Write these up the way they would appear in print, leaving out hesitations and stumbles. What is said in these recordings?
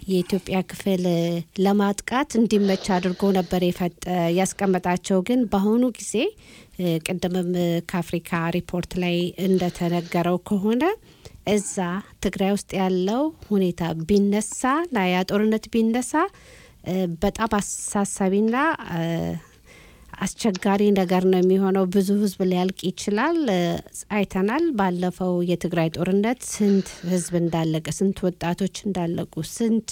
የኢትዮጵያ ክፍል ለማጥቃት እንዲመች አድርጎ ነበር ያስቀመጣቸው ግን በአሁኑ ጊዜ ቀደምም ከአፍሪካ ሪፖርት ላይ እንደተነገረው ከሆነ እዛ ትግራይ ውስጥ ያለው ሁኔታ ቢነሳ ያ ጦርነት ቢነሳ በጣም አሳሳቢና አስቸጋሪ ነገር ነው የሚሆነው ብዙ ህዝብ ሊያልቅ ይችላል አይተናል ባለፈው የትግራይ ጦርነት ስንት ህዝብ እንዳለቀ ስንት ወጣቶች እንዳለቁ ስንት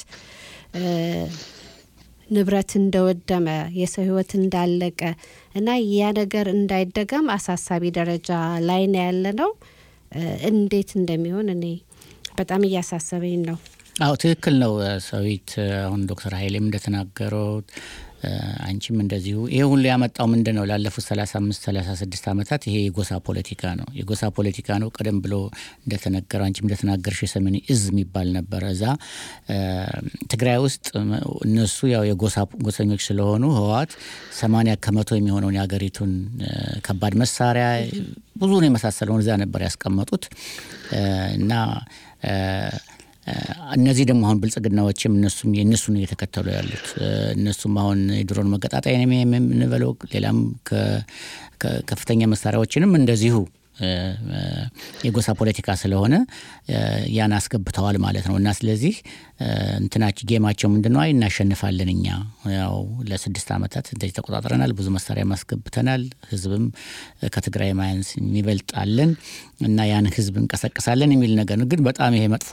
ንብረት እንደወደመ የሰው ህይወት እንዳለቀ እና ያ ነገር እንዳይደገም አሳሳቢ ደረጃ ላይ ነው ያለነው እንዴት እንደሚሆን እኔ በጣም ያሳሰበኝ ነው አው ትክክል ነው ሰዊት አሁን ዶክተር ኃይሌም እንደተናገረው አንቺም እንደዚሁ ይሄ ሁሉ ያመጣው ምንድነው ላለፉት 35 36 አመታት ይሄ የጎሳ ፖለቲካ ነው ቀደም ብሎ እንደተነገረው አንቺም እንደተናገርሽ የሰሜን እዝ የሚባል ነበር እዛ ትግራይ ውስጥ እነሱ ያው የጎሰኞች ስለሆኑ ህዋት 80% የሚሆነውን ያገሪቱን ከባድ መሳሪያ ብዙ ነው የመሳሰለውን እዛ ነበር ያስቀመጡት እና እነዚህ ደግሞ አሁን ብልጽግናዎችም እነሱን እየተከተሉ ያሉት እነሱም አሁን የድሮን መገጣጣይ ነው የምንበለው ሌላም ከፍተኛ መሳሪያዎችንም እንደዚሁ የጎሳ ፖለቲካ ስለሆነ ያን አስገብተዋል ማለት ነውና ስለዚህ እንትናች ጌማቸው ምንድነው እናሸንፋለን እኛ ያው ለ6 አመታት እንደዚህ ተቆጣጥረናል ብዙ መሳሪያ ማስገብተናል ህዝብም ከትግራይ ማይንስ ይበልጣለን እና ያን ህዝብ እንቀሰቀሳለን የሚል ነገር ግን በጣም ይሄ መጥፎ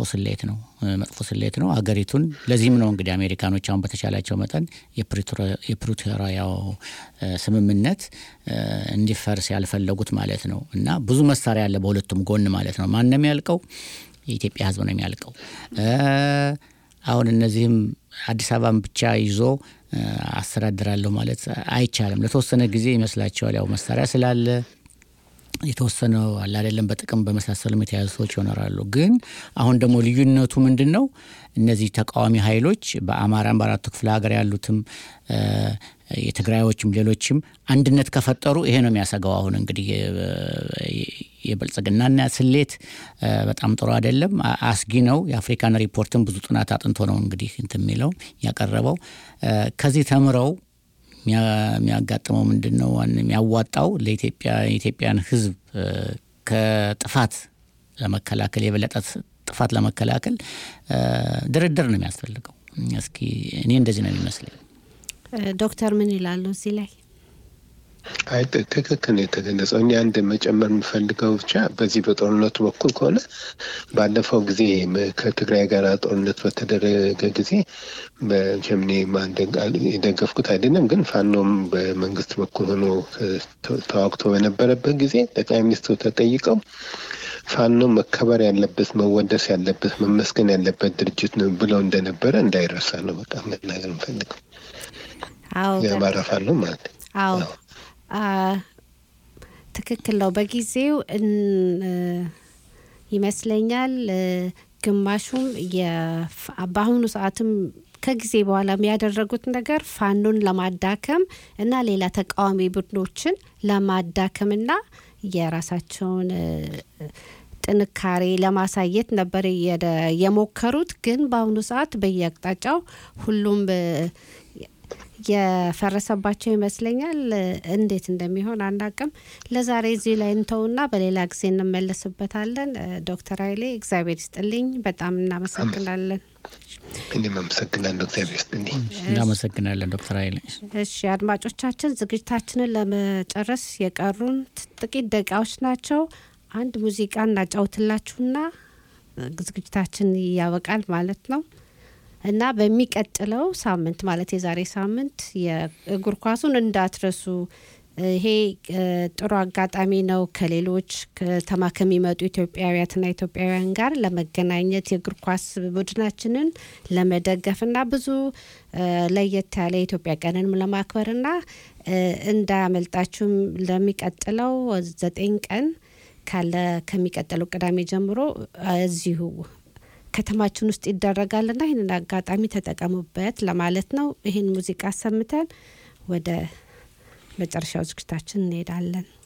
ስሌት ነው አገሪቱን ለዚህም ነው እንግዲህ አሜሪካኖች አሁን በተቻላቸው መጠን የፕሪቶሪያው ስምምነት እንዲፈርስ ያልፈለጉት ማለት ነው እና ብዙ መሳሪያ ያለ በሁለቱም ጎን ማለት ነው ማንንም ያልቀው የኢትዮጵያ ህዝብ ነው የሚያልቀው አሁን እነዚህም አዲስ አበባን ብቻ ይዞ አስተዳድራለሁ ማለት አይቻልም ለተወሰነ ጊዜ ይመስላችኋል ያው መሳሪያ ስላለ የተወሰነው አለ አይደለም በጥቅም በመሳሰሉ የተያዙዎች ይሆናሉ ግን አሁን ደግሞ ልዩነቱ ምንድነው እነዚህ ተቃዋሚ ኃይሎች በአማራም በአራቱ ክፍለ ሀገር ያሉትም የትግራዮችም ሌሎችም አንድነት ከፈጠሩ ይሄ ነው የሚያሰጋው አሁን እንግዲህ የብልጽግናና ስሌት በጣም ጥሩ አይደለም አስጊ ነው የአፍሪካን ሪፖርትም ብዙ ጥናት አጥንቶ ነው እንግዲህ እንትሚለው ያቀረበው ከዚህ ተምረው የሚያጋጥመው ምንድነው የሚያዋጣው ለኢትዮጵያን ህዝብ ከጥፋት ለመከላከል የበለጠ ጥፋት ለመከላከል ድርድር ነው የሚያስፈልገው እስኪ እኔ እንደዚህ ነው የሚመስለኝ ዶክተር ምን ይላሉ እዚህ ላይ አይ ተከከነ የተገለጸው እኛ አንድ መጨመር የምፈልገው ብቻ በዚህ በጦርነቱ በኩል ከሆነ ባለፈው ጊዜ ከትግራይ ጋር ጦርነት በተደረገ ጊዜ በጀምኔ ማንደጋል የደገፍኩት አይደለም ግን ፋኖም በመንግስት በኩል ሆኖ ተዋግቶ በነበረበት ጊዜ ጠቅላይ ሚኒስትሩ ተጠይቀው ፋኖ መከበር ያለበት መወደስ ያለበት መመስገን ያለበት ድርጅት ነው ብለው እንደነበረ እንዳይረሳ ነው በጣም መናገር የምፈልገው አዎ የማራፋሉ ማለት አዎ ትክክል ነው በጊዜው ይመስለኛል ግማሹም በአሁኑ ሰዓትም ከጊዜ በኋላ የሚያደርጉት ነገር ፋኖን ለማዳከም እና ሌላ ተቃዋሚ ቡድኖችን ለማዳከምና የራሳቸውን ጥንካሬ ለማሳየት ነበር የሞከሩት ግን በአሁኑ ሰዓት በየአቅጣጫው ሁሉም የፈረሰባቸው ይመስለኛል እንዴት እንደሚሆን አናውቅም ለዛሬ እዚህ ላይ እንተውና በሌላ ጊዜ እንመለስበታለን ዶክተር ኃይሌ እግዚአብሔር ይስጥልኝ በጣም እናመሰግናለን እኔም አመሰግናለሁ እግዚአብሔር ይስጥልኝ እናመሰግናለን ዶክተር ኃይሌ እሺ አድማጮቻችን ዝግጅታችንን ለመጨረስ የቀሩን ጥቂት ደቂቃዎች ናቸው አንድ ሙዚቃ እናጫውትላችሁና ዝግጅታችን ያበቃል ማለት ነው እና በሚቀጥለው ሳምንት ማለት የዛሬ ሳምንት የእግር ኳሱን እንዳትረሱ ይሄ ጥሩ አጋጣሚ ነው ከሌሎች ከተማ ከሚመጡ ኢትዮጵያውያን ጋር ለመገናኘት የእግር ኳስ ቡድናችንን ለመደገፍና ብዙ ለየት ያለ ኢትዮጵያ ቀንን ለማክበርና እንዳያመልጣችሁም ለሚቀጥለው 9 ቀን ከሚቀጥለው ቅዳሜ ጀምሮ እዚሁ ከተማችን ውስጥ ይደረጋልና ይሄንን አጋጣሚ ተጠቀሙበት ለማለት ነው ይሄን ሙዚቃ ሰምተን ወደ መጨረሻው ዝግጅታችን እንሄዳለን